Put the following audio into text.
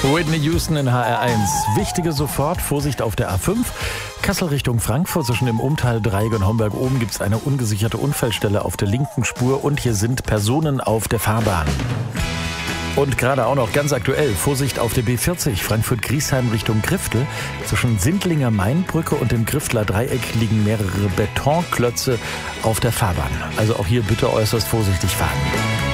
Whitney Houston in HR1. Wichtige sofort, Vorsicht auf der A5. Kassel Richtung Frankfurt, zwischen dem Umtal Dreieck und Homberg oben gibt es eine ungesicherte Unfallstelle auf der linken Spur und hier sind Personen auf der Fahrbahn. Und gerade auch noch ganz aktuell, Vorsicht auf der B40 Frankfurt-Griesheim Richtung Griftel. Zwischen Sindlinger Mainbrücke und dem Griftler Dreieck liegen mehrere Betonklötze auf der Fahrbahn. Also auch hier bitte äußerst vorsichtig fahren.